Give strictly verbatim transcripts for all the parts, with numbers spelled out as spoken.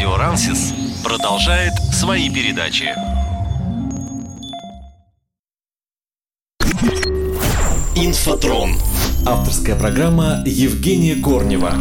Радио Рансис продолжает свои передачи. Инфотрон. Авторская программа Евгения Корнева.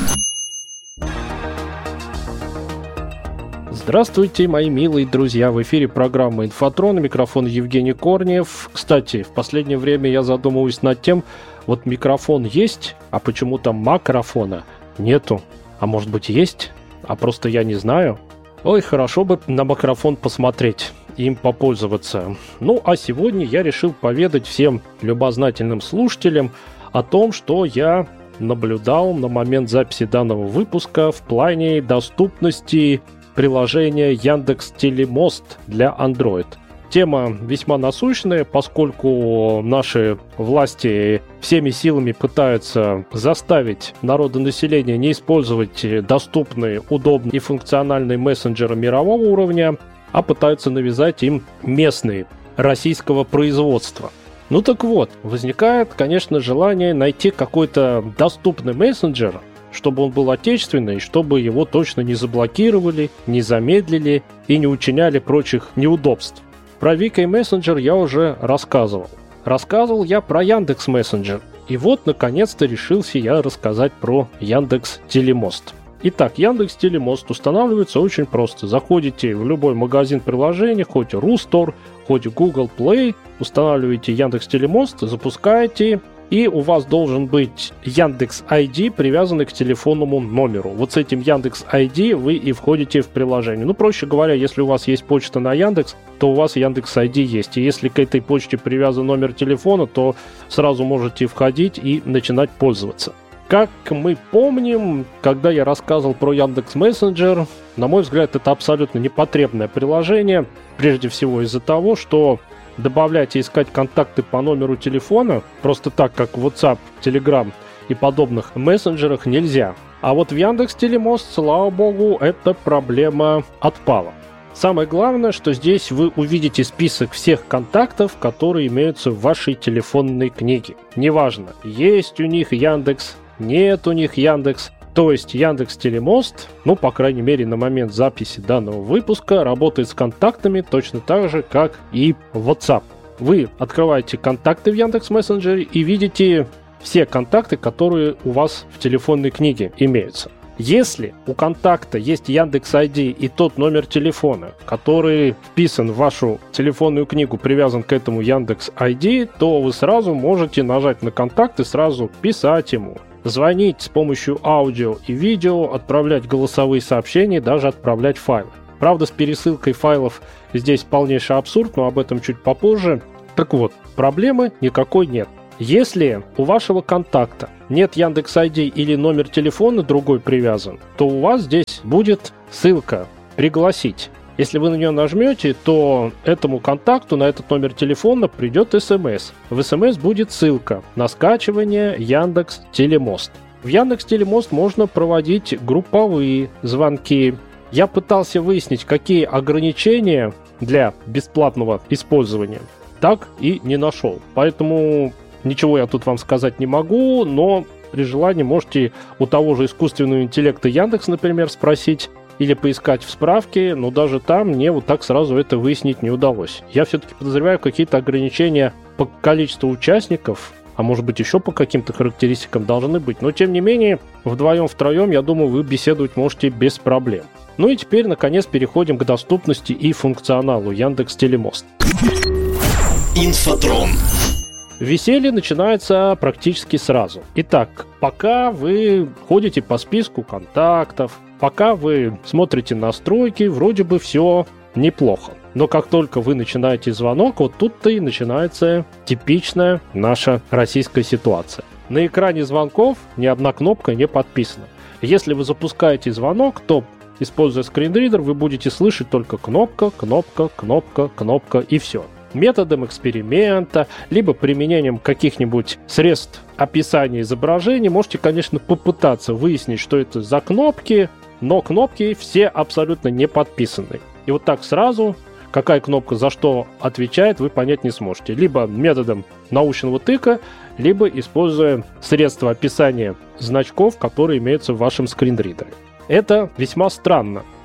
Здравствуйте, мои милые друзья! В эфире программа «Инфотрон», микрофон Евгений Корнев. Кстати, в последнее время я задумываюсь над тем, вот микрофон есть, а почему там макрофона нету? А может быть есть, а просто я не знаю? Ой, хорошо бы на микрофон посмотреть, им попользоваться. Ну, а сегодня я решил поведать всем любознательным слушателям о том, что я наблюдал на момент записи данного выпуска в плане доступности приложение Яндекс.Телемост для Android. Тема весьма насущная, поскольку наши власти всеми силами пытаются заставить народонаселение не использовать доступные, удобные и функциональные мессенджеры мирового уровня, а пытаются навязать им местные, российского производства. Ну так вот, возникает, конечно, желание найти какой-то доступный мессенджер, чтобы он был отечественный, чтобы его точно не заблокировали, не замедлили и не учиняли прочих неудобств. Про ви кей Messenger я уже рассказывал. Рассказывал я про Яндекс Мессенджер. И вот, наконец-то, решился я рассказать про Яндекс.Телемост. Итак, Яндекс.Телемост устанавливается очень просто. Заходите в любой магазин приложений, хоть Рустор, хоть Google Play, устанавливаете Яндекс.Телемост, запускаете, и у вас должен быть Яндекс ай ди, привязанный к телефонному номеру. Вот с этим Яндекс ай ди вы и входите в приложение. Ну, проще говоря, если у вас есть почта на Яндекс, то у вас Яндекс ай ди есть. И если к этой почте привязан номер телефона, то сразу можете входить и начинать пользоваться. Как мы помним, когда я рассказывал про Яндекс Мессенджер, на мой взгляд, это абсолютно непотребное приложение. Прежде всего из-за того, что добавлять и искать контакты по номеру телефона просто так, как в WhatsApp, Telegram и подобных мессенджерах, нельзя. А вот в Яндекс.Телемост, слава богу, эта проблема отпала. Самое главное, что здесь вы увидите список всех контактов, которые имеются в вашей телефонной книге. Неважно, есть у них Яндекс, нет у них Яндекс. То есть Яндекс.Телемост, ну, по крайней мере, на момент записи данного выпуска, работает с контактами точно так же, как и WhatsApp. Вы открываете контакты в Яндекс Мессенджере и видите все контакты, которые у вас в телефонной книге имеются. Если у контакта есть Яндекс ай ди и тот номер телефона, который вписан в вашу телефонную книгу, привязан к этому Яндекс ай ди, то вы сразу можете нажать на контакт и сразу писать ему, звонить с помощью аудио и видео, отправлять голосовые сообщения, даже отправлять файлы. Правда, с пересылкой файлов здесь полнейший абсурд, но об этом чуть попозже. Так вот, проблемы никакой нет. Если у вашего контакта нет Яндекс ай ди или номер телефона другой привязан, то у вас здесь будет ссылка «Пригласить». Если вы на нее нажмете, то этому контакту на этот номер телефона придет смс. В смс будет ссылка на скачивание Яндекс.Телемост. В Яндекс.Телемост можно проводить групповые звонки. Я пытался выяснить, какие ограничения для бесплатного использования. Так и не нашел. Поэтому ничего я тут вам сказать не могу, но при желании можете у того же искусственного интеллекта Яндекс, например, спросить, или поискать в справке, но даже там мне вот так сразу это выяснить не удалось. Я все-таки подозреваю какие-то ограничения по количеству участников, а может быть еще по каким-то характеристикам должны быть. Но тем не менее, вдвоем-втроем, я думаю, вы беседовать можете без проблем. Ну и теперь, наконец, переходим к доступности и функционалу Яндекс.Телемост. Инфотрон. Веселье начинается практически сразу. Итак, пока вы ходите по списку контактов, пока вы смотрите настройки, вроде бы все неплохо. Но как только вы начинаете звонок, вот тут-то и начинается типичная наша российская ситуация. На экране звонков ни одна кнопка не подписана. Если вы запускаете звонок, то, используя скринридер, вы будете слышать только кнопка, кнопка, кнопка, кнопка и все. Методом эксперимента, либо применением каких-нибудь средств описания изображений можете, конечно, попытаться выяснить, что это за кнопки, но кнопки все абсолютно не подписаны. И вот так сразу, какая кнопка за что отвечает, вы понять не сможете. Либо методом научного тыка, либо используя средства описания значков, которые имеются в вашем скринридере. Это весьма странно.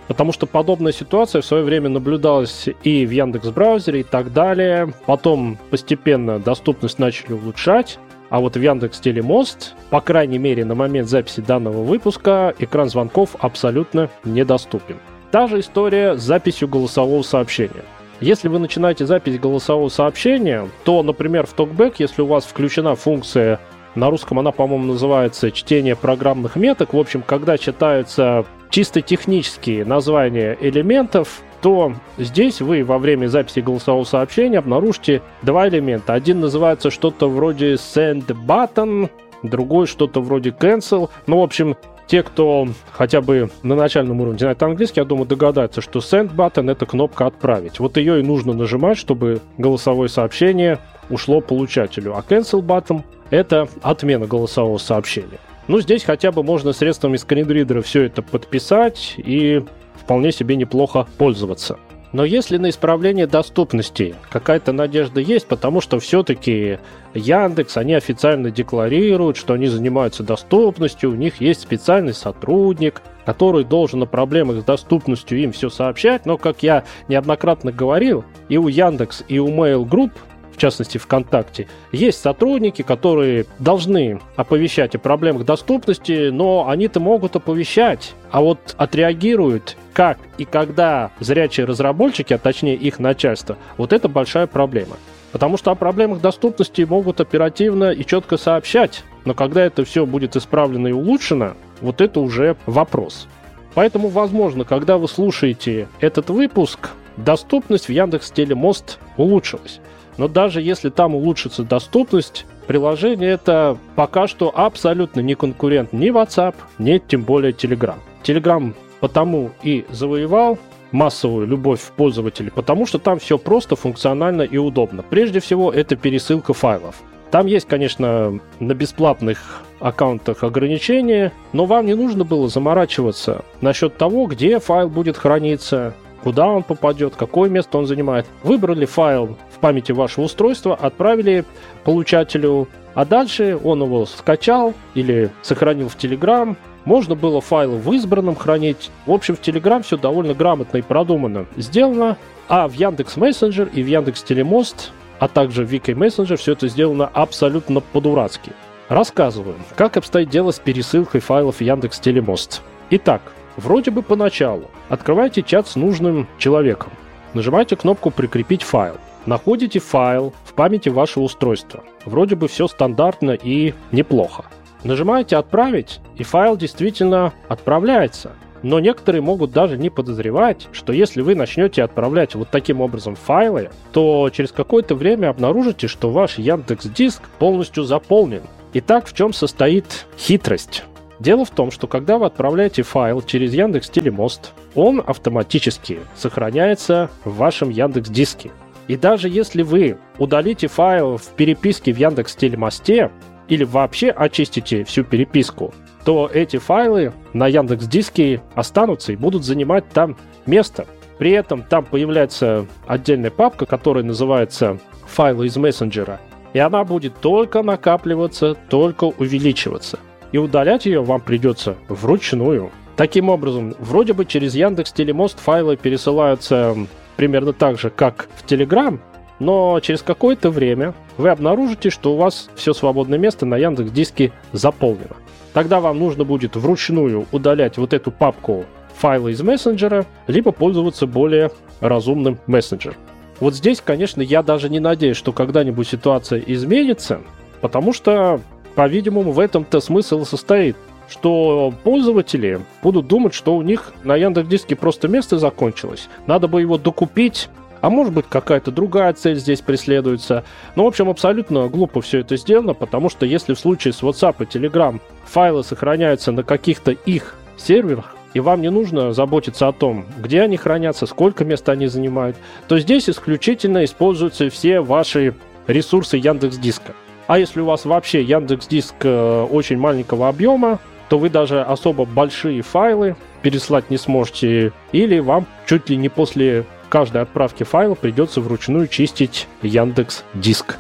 Потому что подобная ситуация в свое время наблюдалась и в Яндекс.Браузере и так далее. Потом постепенно доступность начали улучшать. А вот в Яндекс.Телемост, по крайней мере на момент записи данного выпуска, экран звонков абсолютно недоступен. Та же история с записью голосового сообщения. Если вы начинаете запись голосового сообщения, то, например, в TalkBack, если у вас включена функция, на русском она, по-моему, называется чтение программных меток, в общем, когда читаются чисто технические названия элементов, то здесь вы во время записи голосового сообщения обнаружите два элемента. Один называется что-то вроде send button, другой что-то вроде cancel. Ну, в общем, те, кто хотя бы на начальном уровне знает английский, я думаю, догадаются, что send button — это кнопка «Отправить». Вот ее и нужно нажимать, чтобы голосовое сообщение ушло получателю. А cancel button — это отмена голосового сообщения. Ну, здесь хотя бы можно средствами скринридера все это подписать и вполне себе неплохо пользоваться. Но если на исправление доступности какая-то надежда есть, потому что все-таки Яндекс, они официально декларируют, что они занимаются доступностью, у них есть специальный сотрудник, который должен о проблемах с доступностью им все сообщать, но, как я неоднократно говорил, и у Яндекс, и у Mail Group, в частности ВКонтакте, есть сотрудники, которые должны оповещать о проблемах доступности, но они-то могут оповещать, а вот отреагируют как и когда зрячие разработчики, а точнее их начальство, вот это большая проблема. Потому что о проблемах доступности могут оперативно и четко сообщать, но когда это все будет исправлено и улучшено, вот это уже вопрос. Поэтому, возможно, когда вы слушаете этот выпуск, доступность в Яндекс.Телемост улучшилась. Но даже если там улучшится доступность, приложение это пока что абсолютно не конкурент ни WhatsApp, ни тем более Telegram. Telegram потому и завоевал массовую любовь пользователей, потому что там все просто, функционально и удобно. Прежде всего, это пересылка файлов. Там есть, конечно, на бесплатных аккаунтах ограничения, но вам не нужно было заморачиваться насчет того, где файл будет храниться, куда он попадет, какое место он занимает. Выбрали файл в памяти вашего устройства, отправили получателю, а дальше он его скачал или сохранил в Telegram. Можно было файлы в избранном хранить. В общем, в Telegram все довольно грамотно и продуманно сделано, а в Яндекс.Мессенджер и в Яндекс.Телемост, а также в ви кей Messenger все это сделано абсолютно по-дурацки. Рассказываю, как обстоит дело с пересылкой файлов в Яндекс.Телемост. Итак, вроде бы поначалу открываете чат с нужным человеком, нажимаете кнопку «Прикрепить файл», находите файл в памяти вашего устройства. Вроде бы все стандартно и неплохо. Нажимаете «Отправить», и файл действительно отправляется. Но некоторые могут даже не подозревать, что если вы начнете отправлять вот таким образом файлы, то через какое-то время обнаружите, что ваш Яндекс.Диск полностью заполнен. Итак, в чем состоит хитрость? Дело в том, что когда вы отправляете файл через Яндекс.Телемост, он автоматически сохраняется в вашем Яндекс.Диске. И даже если вы удалите файл в переписке в Яндекс.Телемосте или вообще очистите всю переписку, то эти файлы на Яндекс.Диске останутся и будут занимать там место. При этом там появляется отдельная папка, которая называется «Файлы из мессенджера», и она будет только накапливаться, только увеличиваться. И удалять ее вам придется вручную. Таким образом, вроде бы через Яндекс.Телемост файлы пересылаются примерно так же, как в Telegram, но через какое-то время вы обнаружите, что у вас все свободное место на Яндекс.Диске заполнено. Тогда вам нужно будет вручную удалять вот эту папку «Файлы из мессенджера», либо пользоваться более разумным мессенджером. Вот здесь, конечно, я даже не надеюсь, что когда-нибудь ситуация изменится, потому что, по-видимому, в этом-то смысл состоит, что пользователи будут думать, что у них на Яндекс.Диске просто место закончилось, надо бы его докупить, а может быть какая-то другая цель здесь преследуется. Ну, в общем, абсолютно глупо все это сделано, потому что если в случае с WhatsApp и Telegram файлы сохраняются на каких-то их серверах, и вам не нужно заботиться о том, где они хранятся, сколько места они занимают, то здесь исключительно используются все ваши ресурсы Яндекс.Диска. А если у вас вообще Яндекс.Диск э, очень маленького объема, то вы даже особо большие файлы переслать не сможете, или вам чуть ли не после каждой отправки файла придется вручную чистить Яндекс.Диск.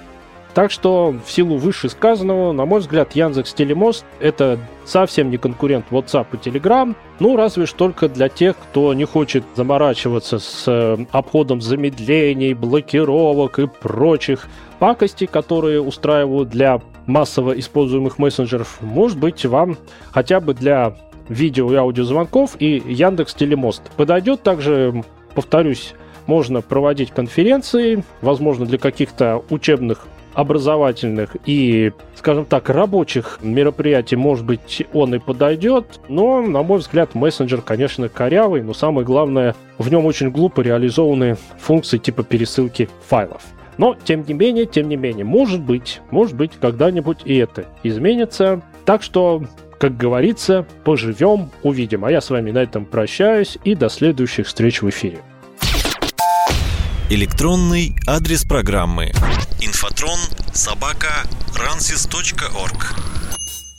Так что, в силу вышесказанного, на мой взгляд, Яндекс.Телемост — это совсем не конкурент WhatsApp и Telegram, ну, разве ж только для тех, кто не хочет заморачиваться с обходом замедлений, блокировок и прочих пакостей, которые устраивают для массово используемых мессенджеров. Может быть, вам хотя бы для видео и аудиозвонков и Яндекс.Телемост подойдет. Также, повторюсь, можно проводить конференции, возможно, для каких-то учебных, образовательных и, скажем так, рабочих мероприятий, может быть, он и подойдет. Но, на мой взгляд, мессенджер, конечно, корявый, но самое главное, в нем очень глупо реализованы функции типа пересылки файлов. Но, тем не менее, тем не менее, может быть, может быть, когда-нибудь и это изменится. Так что, как говорится, поживем, увидим. А я с вами на этом прощаюсь и до следующих встреч в эфире. Электронный адрес программы: инфотрон собака рансис точка орг.